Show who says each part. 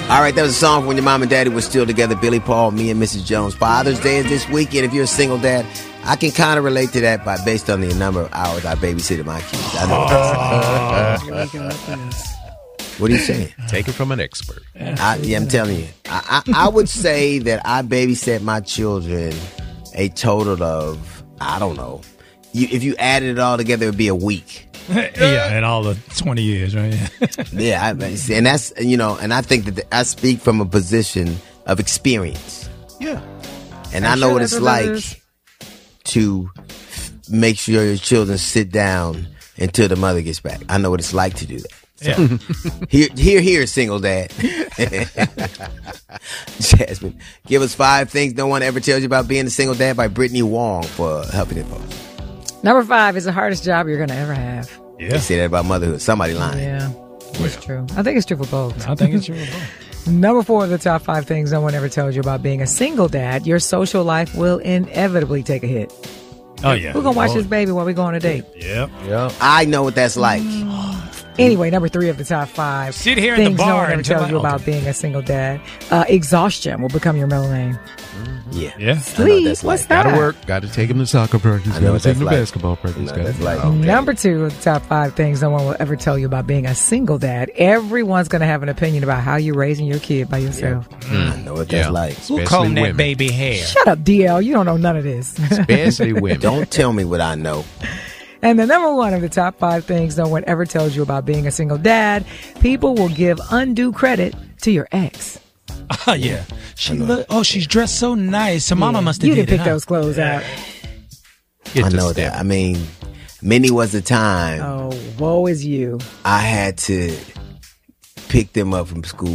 Speaker 1: All right, that was a song when your mom and daddy were still together. Billy Paul, me and Mrs. Jones. Father's Day is this weekend. If you're a single dad, I can kind of relate to that based on the number of hours I babysitted my kids. I know. What are you saying?
Speaker 2: Take it from an expert.
Speaker 1: I'm telling you. I would say that I babysat my children a total of, I don't know. If you added it all together, it would be a week.
Speaker 3: Yeah, in all the 20 years, right?
Speaker 1: Yeah, and that's, and I think that I speak from a position of experience.
Speaker 2: Yeah.
Speaker 1: And I know what it's like to make sure your children sit down until the mother gets back. I know what it's like to do that. So, here, single dad. Jasmine, give us 5 things no one ever tells you about being a single dad by Brittany Wong for Helping It Post.
Speaker 4: Number 5 is the hardest job you're going to ever have.
Speaker 1: Yeah. They say that about motherhood. Somebody lying.
Speaker 4: Yeah, it's true. I think it's true for both.
Speaker 3: I think it's true for both.
Speaker 4: Number 4 of the top 5 things no one ever tells you about being a single dad. Your social life will inevitably take a hit.
Speaker 3: Oh, yeah.
Speaker 4: We're going to watch this baby while we go on a date.
Speaker 3: Yep.
Speaker 1: I know what that's like.
Speaker 4: Anyway, number 3 of the top 5
Speaker 3: Sit here in the
Speaker 4: things no
Speaker 3: bar
Speaker 4: one ever
Speaker 3: until
Speaker 4: tells you about being a single dad. Exhaustion will become your middle name.
Speaker 1: Yeah.
Speaker 3: Yeah.
Speaker 4: Sleep.
Speaker 1: What's
Speaker 4: What's
Speaker 1: like.
Speaker 4: that?
Speaker 2: Gotta work. Gotta take him to soccer practice.
Speaker 1: I know
Speaker 2: Gotta
Speaker 1: what
Speaker 2: take him to
Speaker 1: that's like.
Speaker 2: basketball practice.
Speaker 1: That's like.
Speaker 4: Number 2 of the top 5 things no one will ever tell you about being a single dad. Everyone's going to have an opinion about how you're raising your kid by yourself.
Speaker 1: I know what that's like.
Speaker 3: Who combed that baby hair?
Speaker 4: Shut up, DL. You don't know none of this.
Speaker 2: Especially women.
Speaker 1: Don't tell me what I know.
Speaker 4: And the number 1 of the top 5 things no one ever tells you about being a single dad, people will give undue credit to your ex.
Speaker 3: Oh, yeah. She's dressed so nice. Her mama must have
Speaker 4: You
Speaker 3: did
Speaker 4: didn't
Speaker 3: it,
Speaker 4: pick those clothes out.
Speaker 1: I know that. I mean, many was the time
Speaker 4: Oh, woe is you.
Speaker 1: I had to pick them up from school